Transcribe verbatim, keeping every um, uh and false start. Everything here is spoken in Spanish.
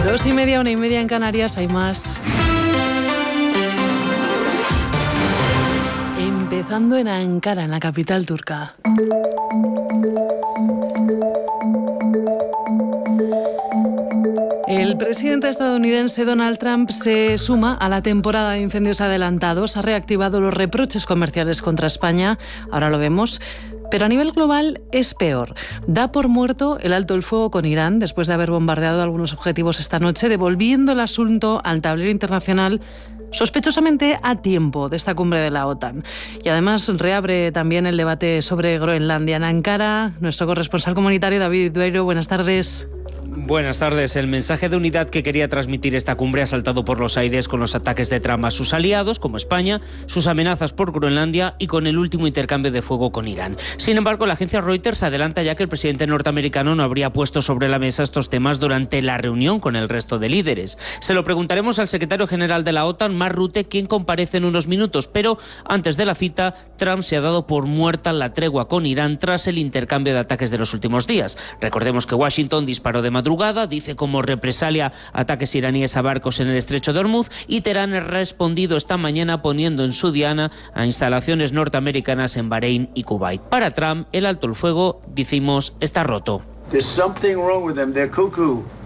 Dos y media, una y media en Canarias, hay más. Empezando en Ankara, en la capital turca. El presidente estadounidense Donald Trump se suma a la temporada de incendios adelantados, ha reactivado los reproches comerciales contra España, ahora lo vemos. Pero a nivel global es peor. Da por muerto el alto el fuego con Irán después de haber bombardeado algunos objetivos esta noche, devolviendo el asunto al tablero internacional sospechosamente a tiempo de esta cumbre de la OTAN. Y además reabre también el debate sobre Groenlandia. En Ankara, nuestro corresponsal comunitario David Dueiro, buenas tardes. Buenas tardes. El mensaje de unidad que quería transmitir esta cumbre ha saltado por los aires con los ataques de Trump a sus aliados, como España, sus amenazas por Groenlandia y con el último intercambio de fuego con Irán. Sin embargo, la agencia Reuters adelanta ya que el presidente norteamericano no habría puesto sobre la mesa estos temas durante la reunión con el resto de líderes. Se lo preguntaremos al secretario general de la OTAN, Mark Rutte, quien comparece en unos minutos, pero antes de la cita, Trump se ha dado por muerta la tregua con Irán tras el intercambio de ataques de los últimos días. Recordemos que Washington disparó de madrugada, dice como represalia ataques iraníes a barcos en el estrecho de Hormuz, y Teherán ha respondido esta mañana poniendo en su diana a instalaciones norteamericanas en Bahrein y Kuwait. Para Trump, el alto el fuego, decimos, está roto. There's something wrong with them. They're cuckoo.